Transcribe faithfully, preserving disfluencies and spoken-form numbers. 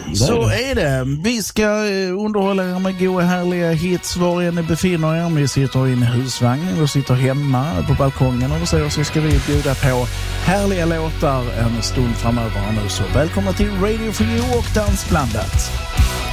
Så är det. Vi ska underhålla er med goda härliga hits var än ni befinner er. Om ni sitter in i husvagnen eller sitter hemma på balkongen eller så, så ska vi bjuda på härliga låtar en stund framöver nu. Så välkomna till Radio for You och Dansblandat.